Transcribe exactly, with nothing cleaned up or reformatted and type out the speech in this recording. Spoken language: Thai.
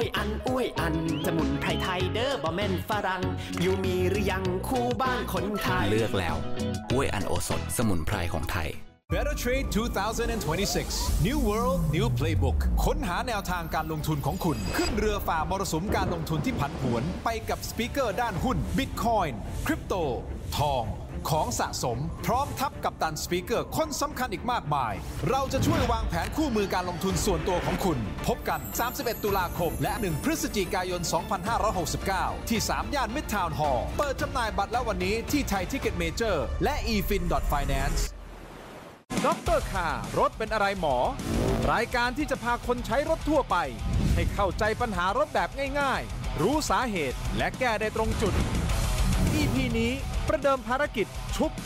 วยอันอ้วยอันสมุนไพรไทยเด้อบ่แม่นฝรั่งอยู่มีหรือยังคู่บ้านคนไทยเลือกแล้วอ้วยอันโอสถสมุนไพรของไทย Better Trade สองพันยี่สิบหก New World New Playbook ค้นหาแนวทางการลงทุนของคุณขึ้นเรือฝ่ามรสุมการลงทุนที่ผันผวนไปกับสปีกเกอร์ด้านหุ้น Bitcoin คริปโตทองของสะสมพร้อมทับกับตันสปีกเกอร์คนสำคัญอีกมากมายเราจะช่วยวางแผนคู่มือการลงทุนส่วนตัวของคุณพบกันสามสิบเอ็ดตุลาคมและหนึ่งพฤศจิกายนสองพันห้าร้อยหกสิบเก้าที่สามย่าน Midtown Hall เปิดจำหน่ายบัตรแล้ววันนี้ที่ไทยทิกเก็ตเมเจอร์และ อี ฟิน ไฟแนนซ์ ดร.คารถเป็นอะไรหมอรายการที่จะพาคนใช้รถทั่วไปให้เข้าใจปัญหารถแบบง่ายๆรู้สาเหตุและแก้ได้ตรงจุด อี พี นี้ประเดิมภารกิจชุบ